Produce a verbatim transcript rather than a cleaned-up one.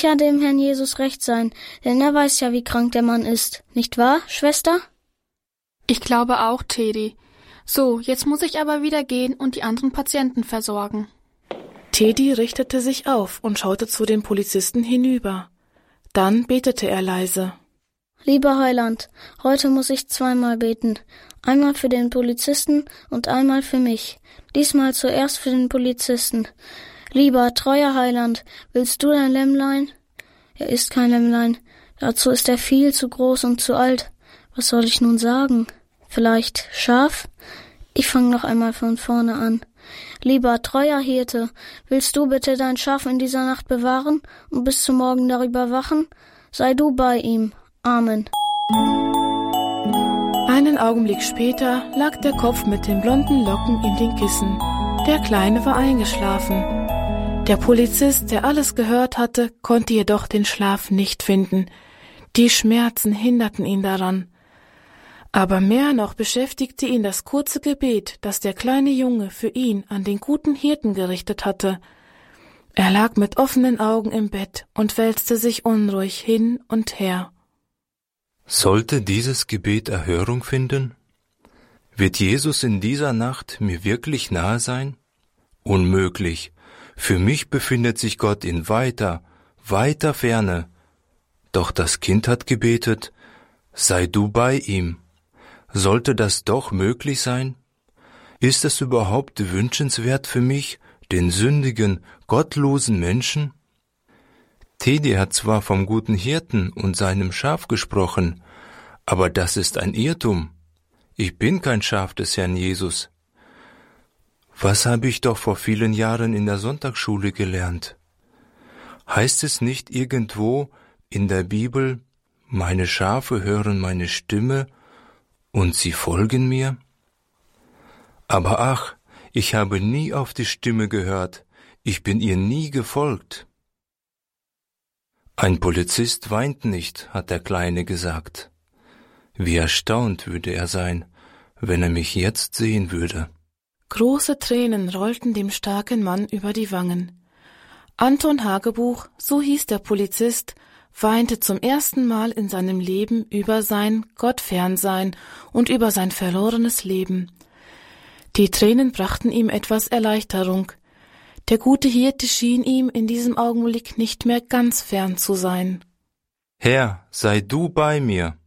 ja dem Herrn Jesus recht sein, denn er weiß ja, wie krank der Mann ist. Nicht wahr, Schwester? Ich glaube auch, Teddy. So, jetzt muss ich aber wieder gehen und die anderen Patienten versorgen. Teddy richtete sich auf und schaute zu dem Polizisten hinüber. Dann betete er leise. Lieber Heiland, heute muss ich zweimal beten. Einmal für den Polizisten und einmal für mich. Diesmal zuerst für den Polizisten. Lieber, treuer Heiland, willst du dein Lämmlein? Er ist kein Lämmlein. Dazu ist er viel zu groß und zu alt. Was soll ich nun sagen? Vielleicht Schaf? Ich fange noch einmal von vorne an. Lieber, treuer Hirte, willst du bitte dein Schaf in dieser Nacht bewahren und bis zum Morgen darüber wachen? Sei du bei ihm. Amen. Einen Augenblick später lag der Kopf mit den blonden Locken in den Kissen. Der Kleine war eingeschlafen. Der Polizist, der alles gehört hatte, konnte jedoch den Schlaf nicht finden. Die Schmerzen hinderten ihn daran. Aber mehr noch beschäftigte ihn das kurze Gebet, das der kleine Junge für ihn an den guten Hirten gerichtet hatte. Er lag mit offenen Augen im Bett und wälzte sich unruhig hin und her. Sollte dieses Gebet Erhörung finden? Wird Jesus in dieser Nacht mir wirklich nahe sein? Unmöglich. Für mich befindet sich Gott in weiter, weiter Ferne. Doch das Kind hat gebetet, sei du bei ihm. Sollte das doch möglich sein? Ist es überhaupt wünschenswert für mich, den sündigen, gottlosen Menschen? Teddy hat zwar vom guten Hirten und seinem Schaf gesprochen, aber das ist ein Irrtum. Ich bin kein Schaf des Herrn Jesus. Was habe ich doch vor vielen Jahren in der Sonntagsschule gelernt? Heißt es nicht irgendwo in der Bibel, meine Schafe hören meine Stimme und sie folgen mir? Aber ach, ich habe nie auf die Stimme gehört, ich bin ihr nie gefolgt. Ein Polizist weint nicht, hat der Kleine gesagt. Wie erstaunt würde er sein, wenn er mich jetzt sehen würde. Große Tränen rollten dem starken Mann über die Wangen. Anton Hagebuch, so hieß der Polizist, weinte zum ersten Mal in seinem Leben über sein Gottfernsein und über sein verlorenes Leben. Die Tränen brachten ihm etwas Erleichterung. Der gute Hirte schien ihm in diesem Augenblick nicht mehr ganz fern zu sein. Herr, sei du bei mir.